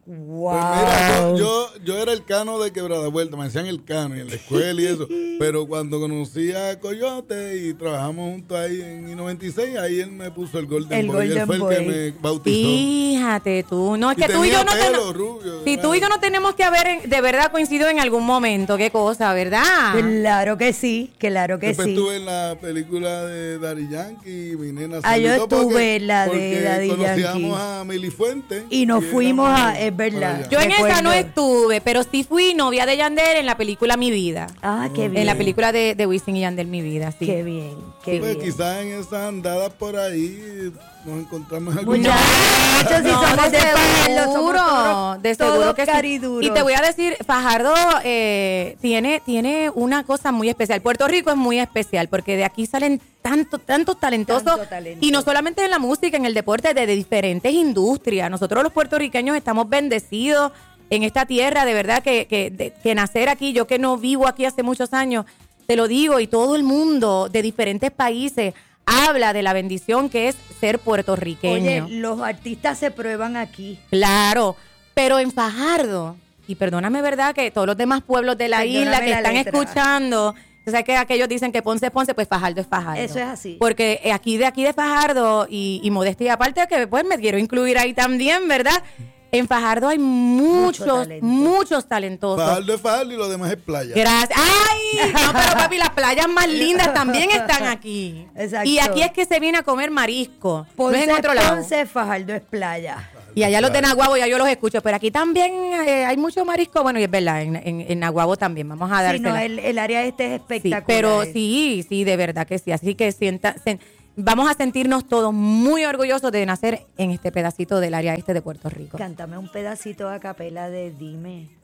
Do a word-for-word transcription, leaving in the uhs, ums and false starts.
Wow. Pues mira, yo, yo, yo era el Cano de Quebrada Vuelta, me decían el Cano y en la escuela y eso. Pero cuando conocí a Coyote y trabajamos juntos ahí en I noventa y seis, ahí él me puso el Golden El Boy. Golden él fue Boy. el que me bautizó. Fíjate tú, no es que Y tú y yo tenía no pelo tenemos, rubio, si tú y yo no tenemos que haber en- de verdad coincidido en algún momento, qué cosa, ¿verdad? Claro que sí, claro que Después sí. estuve en la película de Daddy Yankee, mi nena Ah, yo Sandito, estuve porque- en la de porque Daddy conocíamos Yankee. a Mili Fuentes. Y nos fuimos éramos a- es verdad. para allá. Yo en esa Recuerdo. no estuve, pero sí fui novia de Yandel en la película Mi Vida. Ah, qué bien. En la película de, de Wisin y Yandel Mi Vida, sí. Qué bien, qué Pues bien. quizás en esas andadas por ahí nos encontramos algún Muchachos, si No, somos de Fajardo, somos seguro, todos- de seguro todos que sí. cariduros. Y te voy a decir, Fajardo eh, tiene, tiene una cosa muy especial. Puerto Rico es muy especial porque de aquí salen tantos, tantos talentosos. Tanto talento. Y no solamente en la música, en el deporte, de, de diferentes industrias. Nosotros los puertorriqueños estamos bendecidos en esta tierra, de verdad que, que, de- que nacer aquí, yo que no vivo aquí hace muchos años, te lo digo, y todo el mundo de diferentes países habla de la bendición que es ser puertorriqueño. Oye, los artistas se prueban aquí. Claro, pero en Fajardo, y perdóname, ¿verdad? Que todos los demás pueblos de la Perdóname isla que la están letra. escuchando, o sea que aquellos dicen que Ponce es Ponce, pues Fajardo es Fajardo. Eso es así. Porque eh, aquí de aquí de Fajardo, y, y modestia aparte, que pues me quiero incluir ahí también, ¿verdad? En Fajardo hay Mucho muchos, talento. muchos talentosos. Fajardo es Fajardo y lo demás es playa. Gracias. ¡Ay! No, pero papi, las playas más lindas también están aquí. Exacto. Y aquí es que se viene a comer marisco. Ponce, no es en otro lado. Ponce, Fajardo es playa. Y allá los de Naguabo ya yo los escucho, pero aquí también eh, hay mucho marisco. Bueno, y es verdad, en, en, en Naguabo también. Vamos a Sí, dársela. no, el, el área este es Sí, espectacular. pero sí, sí, de verdad que sí. Así que sienta, sen- vamos a sentirnos todos muy orgullosos de nacer en este pedacito del área este de Puerto Rico. Cántame un pedacito a capela de Dime.